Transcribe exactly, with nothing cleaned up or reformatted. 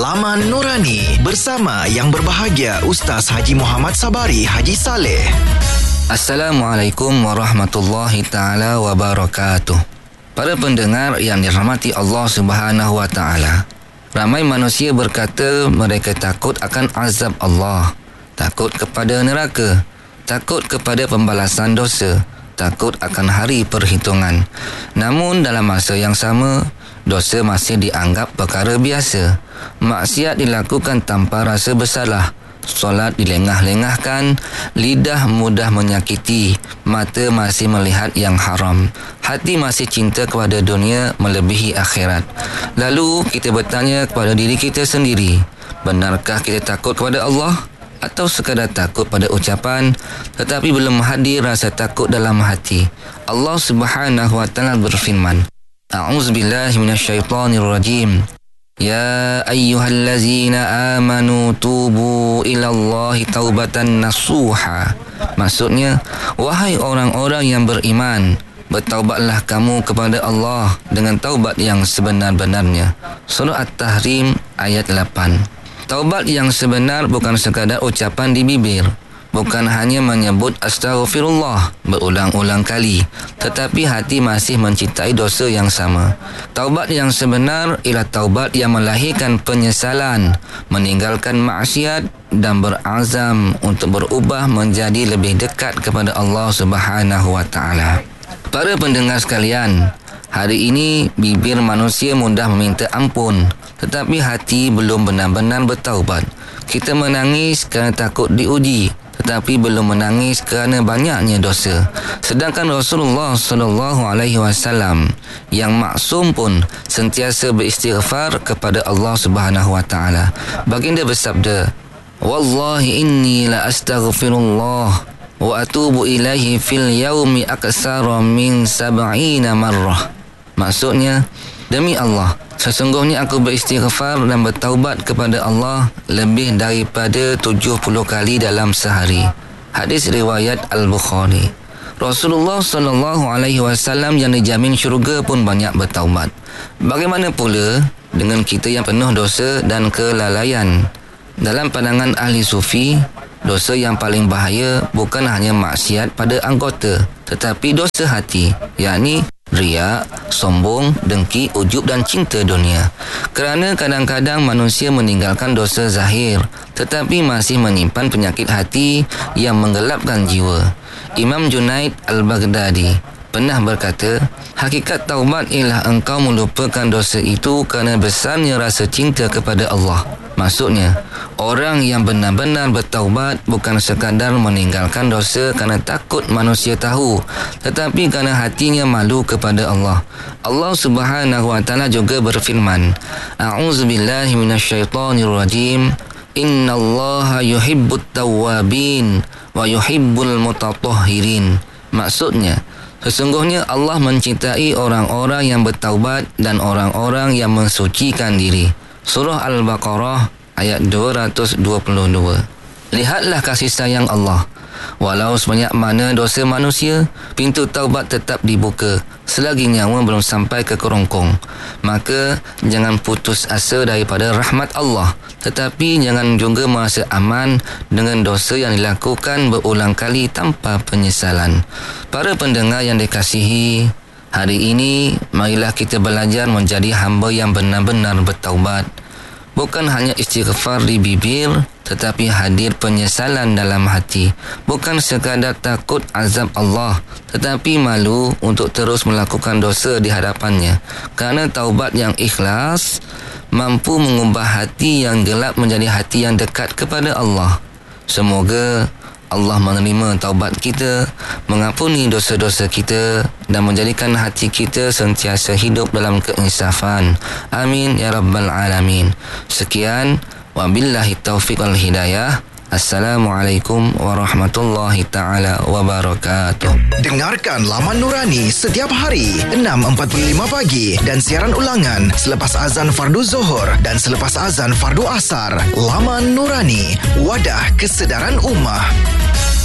Laman Nurani bersama yang berbahagia Ustaz Haji Muhammad Sabari Haji Saleh. Assalamualaikum warahmatullahi taala wabarakatuh. Para pendengar yang dirahmati Allah Subhanahu wa taala, ramai manusia berkata mereka takut akan azab Allah, takut kepada neraka, takut kepada pembalasan dosa, takut akan hari perhitungan. Namun dalam masa yang sama, dosa masih dianggap perkara biasa. Maksiat dilakukan tanpa rasa bersalah. Solat dilengah-lengahkan, lidah mudah menyakiti, mata masih melihat yang haram, hati masih cinta kepada dunia melebihi akhirat. Lalu kita bertanya kepada diri kita sendiri, benarkah kita takut kepada Allah? Atau sekadar takut pada ucapan tetapi belum hadir rasa takut dalam hati? Allah Subhanahu wa taala berfirman, A'udzubillahi minasyaitonirrajim. Ya ayyuhallazina amanu tubu ilallahi taubatan nasuha. Maksudnya, wahai orang-orang yang beriman, bertaubatlah kamu kepada Allah dengan taubat yang sebenar-benarnya. Surah At-Tahrim ayat lapan. Taubat yang sebenar bukan sekadar ucapan di bibir, bukan hanya menyebut astaghfirullah berulang-ulang kali, tetapi hati masih mencintai dosa yang sama. Taubat yang sebenar ialah taubat yang melahirkan penyesalan, meninggalkan maksiat dan berazam untuk berubah menjadi lebih dekat kepada Allah Subhanahu wa taala. Para pendengar sekalian, hari ini bibir manusia mudah meminta ampun, tetapi hati belum benar-benar bertaubat. Kita menangis kerana takut diuji, tetapi belum menangis kerana banyaknya dosa. Sedangkan Rasulullah sallallahu alaihi wasallam yang maksum pun sentiasa beristighfar kepada Allah Subhanahu wa taala. Baginda bersabda, "Wallahi inni la astaghfirullah wa atubu ilaihi fil yaumi aksara min sab'ina marrah." Maksudnya, demi Allah, sesungguhnya aku beristighfar dan bertaubat kepada Allah lebih daripada tujuh puluh kali dalam sehari. Hadis riwayat Al-Bukhari. Rasulullah sallallahu alaihi wasallam yang dijamin syurga pun banyak bertaubat. Bagaimana pula dengan kita yang penuh dosa dan kelalaian? Dalam pandangan ahli sufi, dosa yang paling bahaya bukan hanya maksiat pada anggota, tetapi dosa hati, yakni riak, sombong, dengki, ujub dan cinta dunia. Kerana kadang-kadang manusia meninggalkan dosa zahir tetapi masih menyimpan penyakit hati yang menggelapkan jiwa. Imam Junaid Al-Baghdadi pernah berkata, hakikat taubat ialah engkau melupakan dosa itu kerana besarnya rasa cinta kepada Allah. Maksudnya, orang yang benar-benar bertaubat bukan sekadar meninggalkan dosa kerana takut manusia tahu, tetapi kerana hatinya malu kepada Allah. Allah Subhanahu wa taala juga berfirman, A'udzubillahi minasyaitonirrajim. Innallaha yuhibbut tawwabin wa yuhibbul mutatahhirin. Maksudnya, sesungguhnya Allah mencintai orang-orang yang bertaubat dan orang-orang yang mensucikan diri. Surah Al-Baqarah ayat dua ratus dua puluh dua. Lihatlah kasih sayang Allah. Walau sebanyak mana dosa manusia, pintu taubat tetap dibuka selagi nyawa belum sampai ke kerongkong. Maka jangan putus asa daripada rahmat Allah, tetapi jangan juga merasa aman dengan dosa yang dilakukan berulang kali tanpa penyesalan. Para pendengar yang dikasihi, hari ini marilah kita belajar menjadi hamba yang benar-benar bertaubat. Bukan hanya istighfar di bibir, tetapi hadir penyesalan dalam hati. Bukan sekadar takut azab Allah, tetapi malu untuk terus melakukan dosa di hadapannya. Kerana taubat yang ikhlas mampu mengubah hati yang gelap menjadi hati yang dekat kepada Allah. Semoga Allah menerima taubat kita, mengampuni dosa-dosa kita dan menjadikan hati kita sentiasa hidup dalam keinsafan. Amin ya rabbal alamin. Sekian, wabillahi taufiq wal hidayah. Assalamualaikum warahmatullahi taala wabarakatuh. Dengarkan Laman Nurani setiap hari enam empat puluh lima pagi dan siaran ulangan selepas azan fardu Zuhur dan selepas azan fardu Asar. Laman Nurani, wadah kesedaran ummah.